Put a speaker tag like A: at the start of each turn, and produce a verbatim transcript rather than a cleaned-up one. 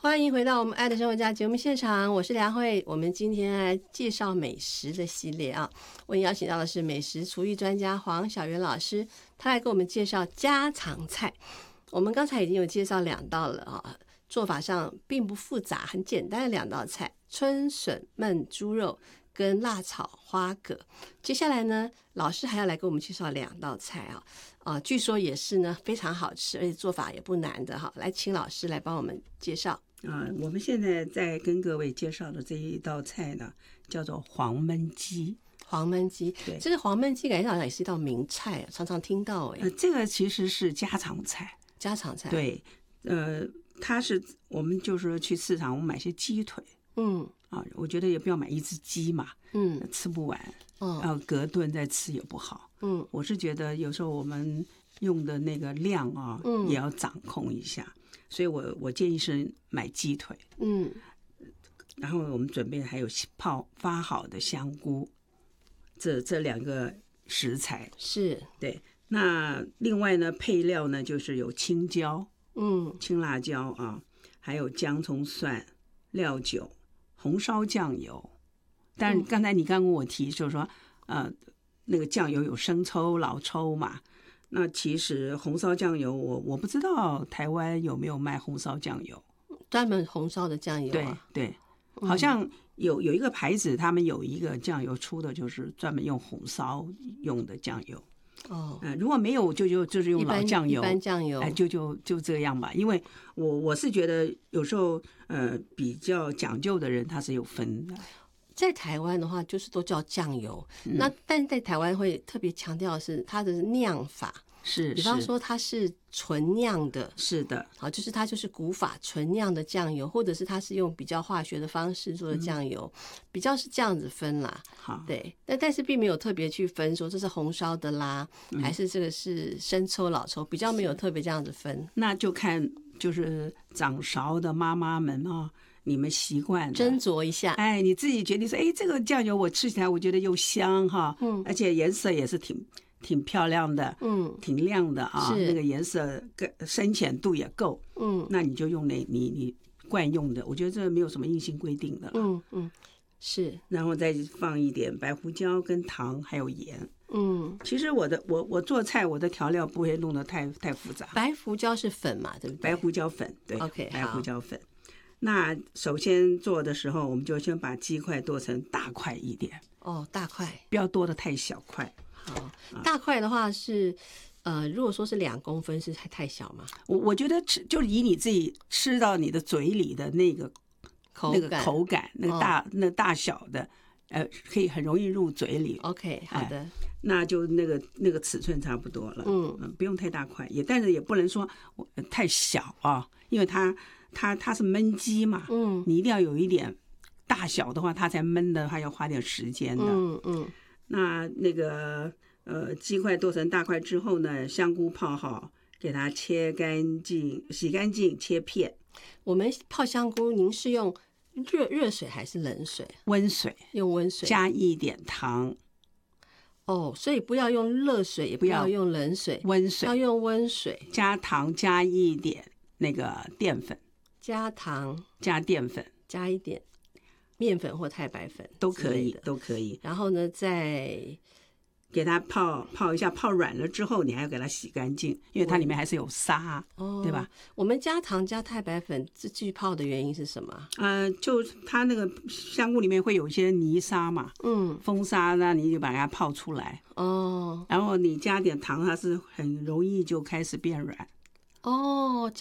A: 欢迎回到我们爱的生活家节目现场，我是梁慧。我们今天来介绍美食的系列啊，我邀请到的是美食厨艺专家黄小媛老师，他来给我们介绍家常菜。我们刚才已经有介绍两道了啊，做法上并不复杂，很简单的两道菜：春笋焖猪肉跟辣炒花蛤。接下来呢，老师还要来给我们介绍两道菜啊，啊，据说也是呢非常好吃，而且做法也不难的哈。来，请老师来帮我们介绍。
B: 啊、呃，我们现在在跟各位介绍的这一道菜呢，叫做黄焖鸡。
A: 黄焖鸡，
B: 对，
A: 这个黄焖鸡感觉好像也是一道名菜，常常听到哎、欸。
B: 呃，这个其实是家常菜，
A: 家常菜。
B: 对，呃，它是我们就是去市场，我们买些鸡腿，
A: 嗯
B: 啊，我觉得也不要买一只鸡嘛，
A: 嗯，
B: 吃不完，
A: 哦，
B: 然后隔顿再吃也不好，
A: 嗯，
B: 我是觉得有时候我们用的那个量啊，
A: 嗯，
B: 也要掌控一下。所以我我建议是买鸡腿，
A: 嗯，
B: 然后我们准备还有泡发好的香菇，这这两个食材
A: 是
B: 对。那另外呢，配料呢就是有青椒，
A: 嗯，
B: 青辣椒啊，还有姜葱蒜、料酒、红烧酱油。但刚才你刚跟我提就是说，呃，那个酱油有生抽、老抽嘛。那其实红烧酱油我，我我不知道台湾有没有卖红烧酱油，
A: 专门红烧的酱油、啊。
B: 对对，好像有有一个牌子，他们有一个酱油出的，就是专门用红烧用的酱油。
A: 哦，
B: 呃，如果没有就就就是用老酱油，
A: 一般酱油，
B: 哎、呃，就就就这样吧。因为我我是觉得有时候呃比较讲究的人他是有分的。
A: 在台湾的话，就是都叫酱油。嗯、那但是在台湾会特别强调的是它的酿法，
B: 是，
A: 比方说它是纯酿的，
B: 是的，
A: 好，就是它就是古法纯酿的酱油，或者是它是用比较化学的方式做的酱油，嗯、比较是这样子分啦。
B: 好，
A: 对，但但是并没有特别去分说这是红烧的啦，嗯、还是这个是生抽老抽，比较没有特别这样子分。
B: 那就看就是掌勺的妈妈们啊。你们习惯
A: 斟酌一下，
B: 哎，你自己决定说，哎，这个酱油我吃起来我觉得又香哈，
A: 嗯，
B: 而且颜色也是挺挺漂亮的，
A: 嗯，
B: 挺亮的啊，
A: 是
B: 那个颜色深浅度也够，
A: 嗯，
B: 那你就用那你你惯用的，我觉得这没有什么硬性规定的，
A: 嗯嗯，是，
B: 然后再放一点白胡椒跟糖还有盐，
A: 嗯，
B: 其实我的我我做菜我的调料不会弄得太太复杂，
A: 白胡椒是粉嘛，对不对？
B: 白胡椒粉，对
A: ，OK，
B: 白胡椒粉。那首先做的时候，我们就先把鸡块剁成大块一点。
A: 哦，大块，
B: 不要剁得太小块。
A: 好，大块的话是，呃，如果说是两公分，是太太小吗？
B: 我我觉得吃就是以你自己吃到你的嘴里的那个
A: 口感、
B: 那个口感、那个大、哦、那大小的，呃，可以很容易入嘴里。
A: OK， 好的、
B: 哎，那就那个那个尺寸差不多了。
A: 嗯
B: 嗯，不用太大块，也但是也不能说太小啊，因为它。它它是焖鸡嘛，
A: 嗯，
B: 你一定要有一点大小的话，它才焖的，还要花点时间的。
A: 嗯嗯。
B: 那那个呃，鸡块剁成大块之后呢，香菇泡好，给它切干净、洗干净，切片。
A: 我们泡香菇，您是用热热水还是冷水？
B: 温水，
A: 用温水，
B: 加一点糖。
A: 哦，所以不要用热水，也不要用冷水，
B: 温水
A: 要用温水，
B: 加糖，加一点那个淀粉。
A: 加糖，
B: 加淀粉，
A: 加一点面粉或太白粉
B: 都可以，都可以。
A: 然后呢，再
B: 给它泡泡一下，泡软了之后，你还要给它洗干净，因为它里面还是有沙，
A: 哦、
B: 对吧？
A: 我们加糖加太白粉继续泡的原因是什么？
B: 呃，就它那个香菇里面会有一些泥沙嘛，
A: 嗯，
B: 风沙，那你就把它泡出来。
A: 哦，
B: 然后你加点糖，它是很容易就开始变软。
A: 哦。